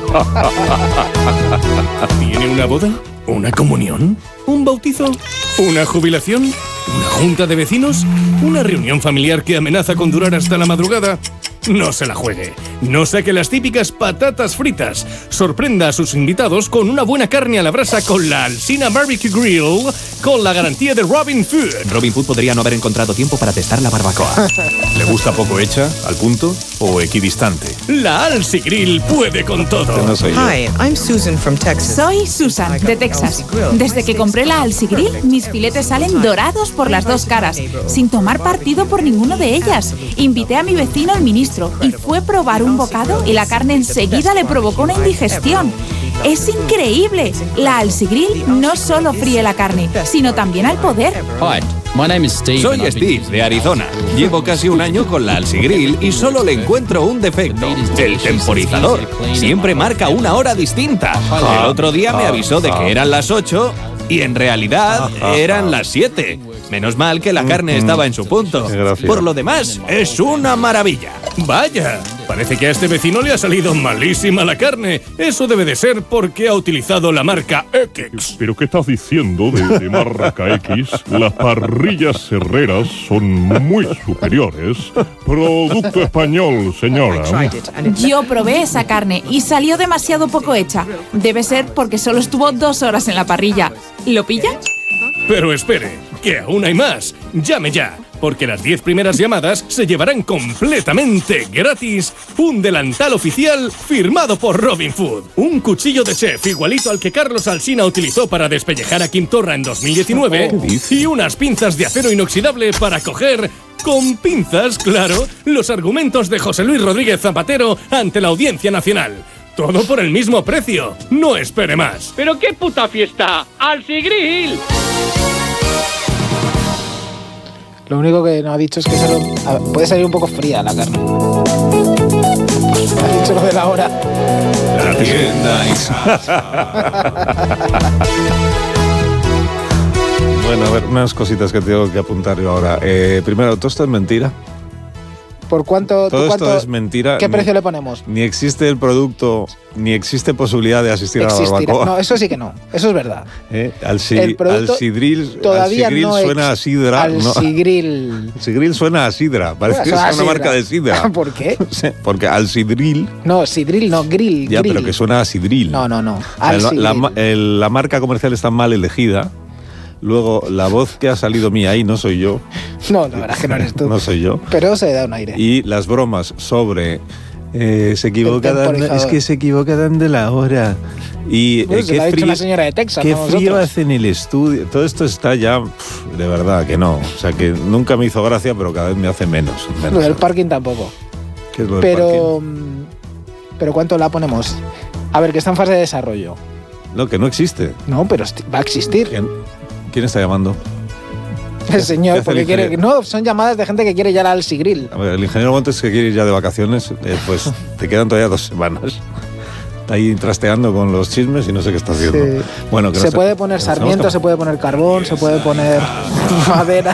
¿Tiene una boda? ¿Una comunión? ¿Un bautizo? ¿Una jubilación? ¿Una junta de vecinos? ¿Una reunión familiar que amenaza con durar hasta la madrugada? No se la juegue. No saque las típicas patatas fritas. Sorprenda a sus invitados con una buena carne a la brasa con la Alsina Barbecue Grill, con la garantía de Robin Food. Robin Food podría no haber encontrado tiempo para testar la barbacoa. ¿Le gusta poco hecha, al punto o equidistante? La Alsi Grill puede con todo. No soy yo. Hi, I'm Susan from Texas. Soy Susan, de Texas. Desde que compré la Alsi Grill, mis filetes salen dorados por las dos caras, sin tomar partido por ninguno de ellas. Invité a mi vecino, el ministro, y fue probar un bocado y la carne enseguida le provocó una indigestión. ¡Es increíble! La Alsi Grill no solo fríe la carne, sino también al poder. Hi, my name is Steve. Soy Steve, de Arizona. Llevo casi un año con la Alsi Grill y solo le encuentro un defecto. El temporizador. Siempre marca una hora distinta. El otro día me avisó de que eran las 8 y en realidad eran las 7. Menos mal que la carne estaba en su punto. Por lo demás, es una maravilla. Vaya, parece que a este vecino le ha salido malísima la carne. Eso debe de ser porque ha utilizado la marca X. ¿Pero qué estás diciendo de marca X? Las parrillas herreras son muy superiores. Producto español, señora. Yo probé esa carne y salió demasiado poco hecha. Debe ser porque solo estuvo 2 horas en la parrilla. ¿Lo pillan? Pero espere, que aún hay más. Llame ya, porque las 10 primeras llamadas se llevarán completamente gratis un delantal oficial firmado por Robin Food. Un cuchillo de chef igualito al que Carlos Alsina utilizó para despellejar a Kim Torra en 2019 y unas pinzas de acero inoxidable para coger, con pinzas, claro, los argumentos de José Luis Rodríguez Zapatero ante la Audiencia Nacional. Todo por el mismo precio. No espere más. ¿Pero qué puta fiesta? ¡Alsi Grill! Lo único que no ha dicho es que puede salir un poco fría la carne. Ha dicho lo de la hora. La tienda Bueno, a ver, unas cositas que tengo que apuntar yo ahora. Primero, todo esto es mentira. ¿Por cuánto? Todo esto es mentira. ¿Qué precio le ponemos? Ni existe el producto, ni existe posibilidad de asistir a la barbacoa. No, eso sí que no. Eso es verdad. El producto Alsidril todavía no suena a sidra. Alsigril. Alsigril suena a sidra. Parece que es una marca de sidra. ¿Por qué? Porque Alsidril. No, sidril no, grill. Ya, grill. pero que suena a sidril. No. La marca comercial está mal elegida. Luego, la voz que ha salido mía ahí no soy yo. No, la verdad es que no eres tú. No soy yo. Pero se da un aire. Y las bromas sobre se equivocan, es que se equivocan de la hora. Y pues qué frío, una señora de Texas, qué no frío nosotros. hace en el estudio. Todo esto está ya, de verdad que no. O sea, que nunca me hizo gracia, pero cada vez me hace menos. Lo del parking tampoco. ¿Qué es lo del parking? Pero ¿cuánto la ponemos? A ver, que está en fase de desarrollo. No, que no existe. No, pero va a existir. ¿Quién está llamando? El señor, porque quiere... No, son llamadas de gente que quiere ya la Alsi Grill. A ver, el ingeniero Montes que quiere ir ya de vacaciones, pues te quedan todavía 2 semanas. Está ahí trasteando con los chismes y no sé qué está haciendo. Sí. Bueno, que se puede poner sarmiento, se puede poner carbón, se puede poner madera,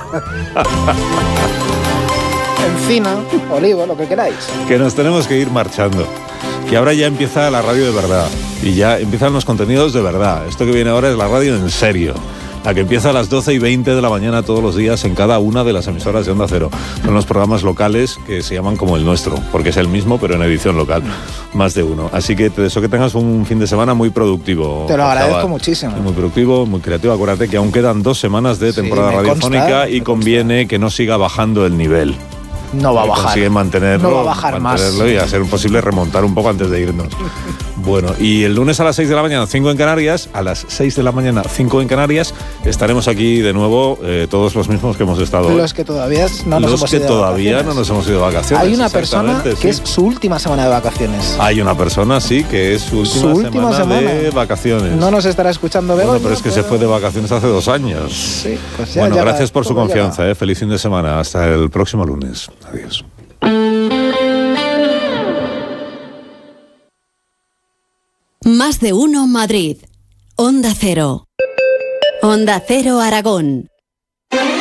encina, olivo, lo que queráis. Que nos tenemos que ir marchando. Que ahora ya empieza la radio de verdad. Y ya empiezan los contenidos de verdad. Esto que viene ahora es la radio en serio. La que empieza a las 12:20 de la mañana todos los días en cada una de las emisoras de Onda Cero. Son los programas locales que se llaman como el nuestro, porque es el mismo, pero en edición local. Más de uno. Así que te deseo que tengas un fin de semana muy productivo. Te lo agradezco muchísimo. Muy productivo, muy creativo. Acuérdate que aún quedan 2 semanas de temporada radiofónica y conviene que no siga bajando el nivel. No va a bajar. Consigue mantenerlo, no va a bajar más. Y a ser posible remontar un poco antes de irnos. Bueno, y el lunes a las 6 de la mañana, 5 en Canarias, a las 6 de la mañana, 5 en Canarias, estaremos aquí de nuevo, todos los mismos que hemos estado. Los que todavía no nos hemos ido de vacaciones. Hay una persona que es su última semana de vacaciones. Hay una persona, sí, que es su última semana de vacaciones. No nos estará escuchando Begoña. Bueno, pero es que se fue de vacaciones hace 2 años. Sí, pues ya. Bueno, gracias por su confianza. Feliz fin de semana. Hasta el próximo lunes. Adiós. Más de uno Madrid. Onda Cero. Onda Cero Aragón.